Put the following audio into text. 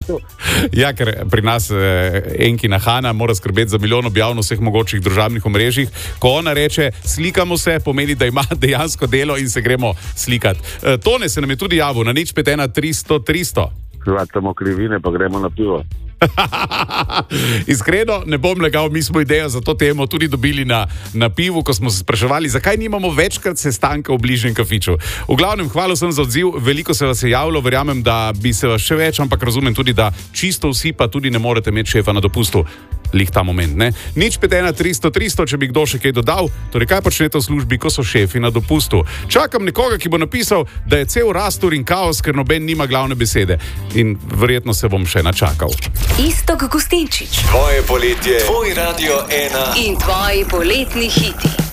Ja, ker pri nas Enkina Hana mora skrbeti za milijon objav na vseh mogočih družabnih omrežjih. Ko ona reče, slikamo se, pomeni, da ima dejansko delo in se gremo slikati. Tone se nam je tudi javil na 051 300 300. Hvatamo krivine, pa gremo na pivo. Iskreno, ne bom lagal, mi smo idejo za to temo tudi dobili na pivu, ko smo se spraševali, zakaj nimamo večkrat sestanka v bližnjem kafiču. V glavnem, hvala sem za odziv, veliko se vas je javilo, verjamem, da bi se vas še več, ampak razumem tudi, da čisto vsi pa tudi ne morete imeti šefa na dopustu. Lih ta moment, ne? 051 300 300, če bi kdo še kaj dodal, torej kaj počnete v službi, ko so šefi na dopustu. Čakam nekoga, ki bo napisal, da je cel rastur in kaos, ker noben nima glavne besede. In verjetno se bom še načakal. Iztok Gustinčič. Tvoje poletje, tvoj Radio 1 in tvoji poletni hiti.